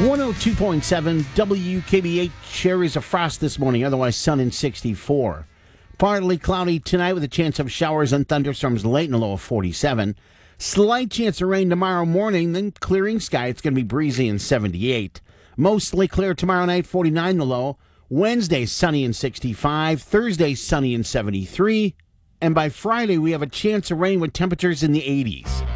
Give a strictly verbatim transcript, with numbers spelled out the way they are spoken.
one oh two point seven W K B H. Areas of frost this morning, otherwise sun in sixty-four. Partly cloudy tonight with a chance of showers and thunderstorms late and a low of forty-seven. Slight chance of rain tomorrow morning, then clearing sky. It's going to be breezy in seventy-eight. Mostly clear tomorrow night, forty-nine the low. Wednesday, sunny in sixty-five. Thursday, sunny in seventy-three. And by Friday, we have a chance of rain with temperatures in the eighties.